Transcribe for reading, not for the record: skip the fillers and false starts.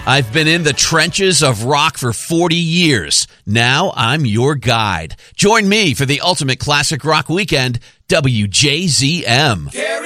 I've been in the trenches of rock for 40 years. Now I'm your guide. Join me for the ultimate classic rock weekend, WJZM.